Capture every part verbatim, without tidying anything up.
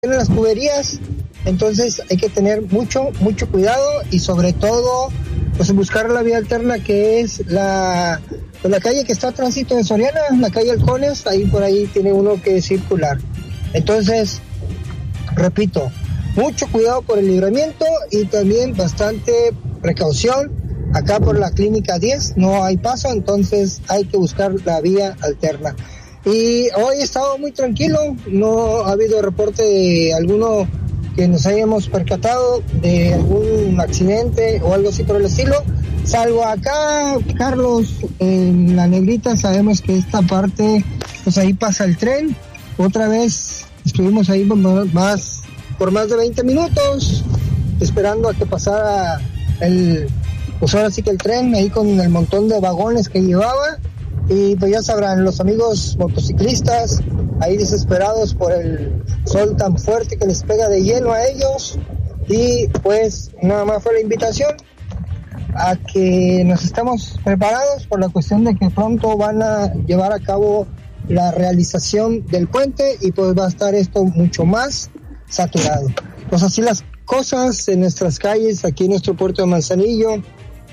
en las tuberías, entonces hay que tener mucho, mucho cuidado y sobre todo, pues buscar la vía alterna que es la, pues la calle que está a tránsito de Soriana, la calle Halcones, ahí por ahí tiene uno que circular. Entonces, repito, mucho cuidado por el libramiento y también bastante precaución. Acá por la clínica diez no hay paso, entonces hay que buscar la vía alterna. Y hoy he estado muy tranquilo, no ha habido reporte de alguno que nos hayamos percatado de algún accidente o algo así por el estilo, salvo acá, Carlos, en la Negrita sabemos que esta parte, pues ahí pasa el tren, otra vez estuvimos ahí más, por más de veinte minutos, esperando a que pasara el, pues ahora sí que el tren, ahí con el montón de vagones que llevaba. Y pues ya sabrán, los amigos motociclistas ahí desesperados por el sol tan fuerte que les pega de lleno a ellos. Y pues nada más fue la invitación a que nos estemos preparados por la cuestión de que pronto van a llevar a cabo la realización del puente y pues va a estar esto mucho más saturado. Pues así las cosas en nuestras calles, aquí en nuestro puerto de Manzanillo.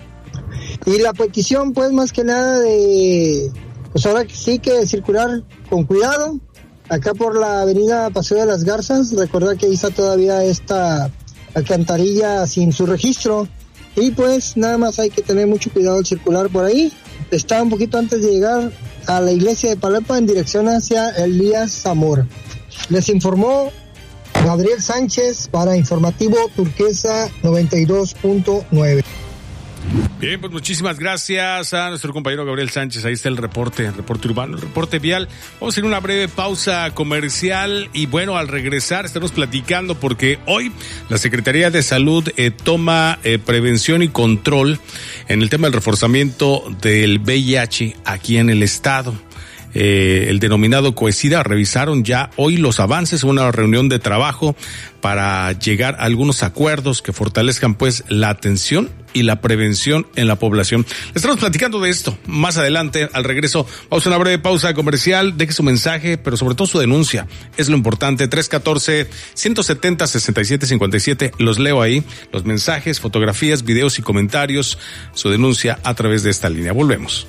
Y la petición, pues, más que nada de, pues ahora que sí que circular con cuidado, acá por la avenida Paseo de las Garzas, recordar que ahí está todavía esta alcantarilla sin su registro, y pues nada más hay que tener mucho cuidado al circular por ahí. Está un poquito antes de llegar a la iglesia de Palapa en dirección hacia Elías Zamora. Les informó Gabriel Sánchez para Informativo Turquesa noventa y dos punto nueve. Bien, pues muchísimas gracias a nuestro compañero Gabriel Sánchez. Ahí está el reporte, el reporte urbano, el reporte vial. Vamos a ir a una breve pausa comercial y bueno, al regresar estaremos platicando porque hoy la Secretaría de Salud eh, toma eh, prevención y control en el tema del reforzamiento del V I H aquí en el estado. Eh, el denominado COESIDA, revisaron ya hoy los avances, una reunión de trabajo para llegar a algunos acuerdos que fortalezcan pues la atención y la prevención en la población. Estamos platicando de esto más adelante, al regreso. Vamos a una breve pausa comercial, deje su mensaje, pero sobre todo su denuncia, es lo importante. Tres uno cuatro, uno siete cero, seis siete cinco siete, los leo ahí, los mensajes, fotografías, videos y comentarios, su denuncia a través de esta línea. Volvemos.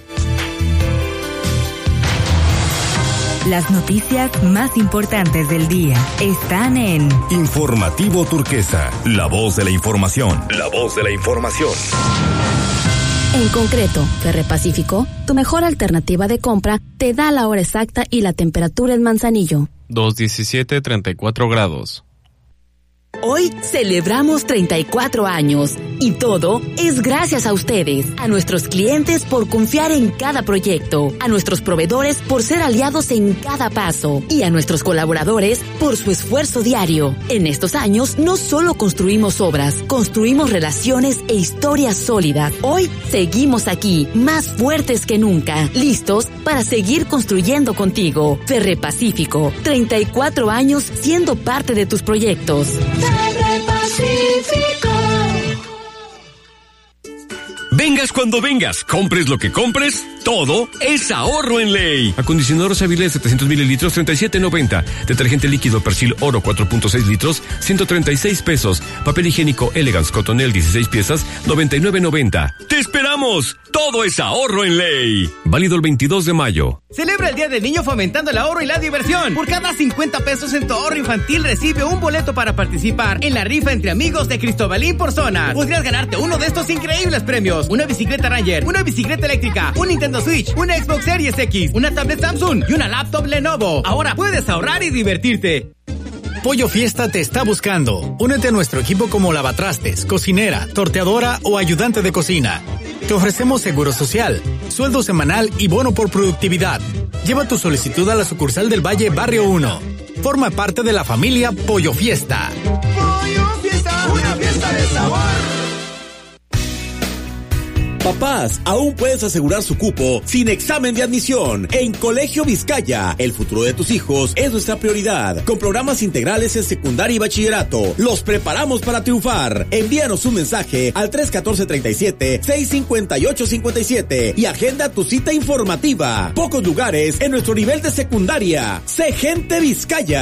Las noticias más importantes del día están en Informativo Turquesa, la voz de la información. La voz de la información. En concreto, Ferrepacífico, tu mejor alternativa de compra, te da la hora exacta y la temperatura en Manzanillo. dos diecisiete, treinta y cuatro grados. Hoy celebramos treinta y cuatro años y todo es gracias a ustedes, a nuestros clientes por confiar en cada proyecto, a nuestros proveedores por ser aliados en cada paso y a nuestros colaboradores por su esfuerzo diario. En estos años no solo construimos obras, construimos relaciones e historias sólidas. Hoy seguimos aquí, más fuertes que nunca, listos para seguir construyendo contigo. Ferrepacífico, treinta y cuatro años siendo parte de tus proyectos. Ferrepacífico. Vengas cuando vengas, compres lo que compres, todo es ahorro en ley. Acondicionador Avilés setecientos mililitros, treinta y siete noventa. Detergente líquido Persil Oro cuatro punto seis litros, ciento treinta y seis pesos. Papel higiénico Elegance Cotonel dieciséis piezas, noventa y nueve noventa. ¡Te esperamos! Todo es ahorro en ley. Válido el veintidós de mayo. Celebra el Día del Niño fomentando el ahorro y la diversión. Por cada cincuenta pesos en tu ahorro infantil recibe un boleto para participar en la rifa entre amigos de Cristobalín por zona. Podrías ganarte uno de estos increíbles premios: una bicicleta Ranger, una bicicleta eléctrica, un Nintendo Switch, una Xbox Series X, una tablet Samsung y una laptop Lenovo. Ahora puedes ahorrar y divertirte. Pollo Fiesta te está buscando. Únete a nuestro equipo como lavatrastes, cocinera, torteadora o ayudante de cocina. Te ofrecemos seguro social, sueldo semanal y bono por productividad. Lleva tu solicitud a la sucursal del Valle Barrio uno. Forma parte de la familia Pollo Fiesta. Pollo Fiesta, una fiesta de sabor. Papás, aún puedes asegurar su cupo sin examen de admisión. En Colegio Vizcaya, el futuro de tus hijos es nuestra prioridad. Con programas integrales en secundaria y bachillerato, los preparamos para triunfar. Envíanos un mensaje al tres uno cuatro, tres siete, seis cinco ocho cinco siete y agenda tu cita informativa. Pocos lugares en nuestro nivel de secundaria. Sé gente Vizcaya.